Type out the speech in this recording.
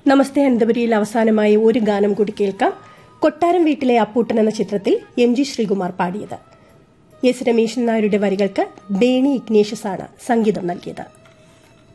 നമസ്തേ അനന്തപുരിയിൽ അവസാനമായി ഒരു ഗാനം കൂടി കേൾക്കാം. കൊട്ടാരം വീട്ടിലെ അപ്പൂട്ടൻ എന്ന ചിത്രത്തിൽ MG ശ്രീകുമാർ പാടിയത്. എസ് രമേശൻ നായരുടെ വരികൾക്ക് ബേണി ഇഗ്നേഷ്യസ് ആണ് സംഗീതം നൽകിയത്.